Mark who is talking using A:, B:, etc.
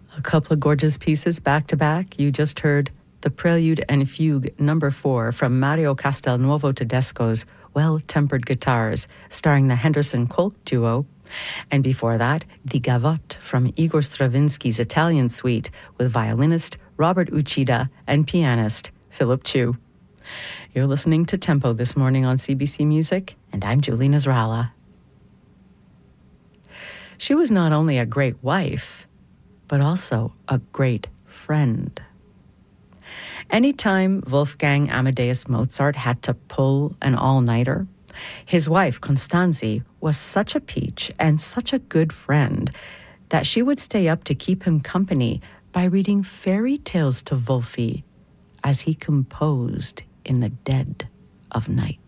A: A couple of gorgeous pieces back to back. You just heard the Prelude and Fugue number 4 from Mario Castelnuovo Tedesco's Well-Tempered Guitars, starring the Henderson-Kolk duo. And before that, the Gavotte from Igor Stravinsky's Italian Suite with violinist Robert Uchida and pianist Philip Chu. You're listening to Tempo this morning on CBC Music, and I'm Julie Nasrallah. She was not only a great wife, but also a great friend. Anytime Wolfgang Amadeus Mozart had to pull an all-nighter, his wife, Constanzi, was such a peach and such a good friend that she would stay up to keep him company by reading fairy tales to Wolfie as he composed in the dead of night.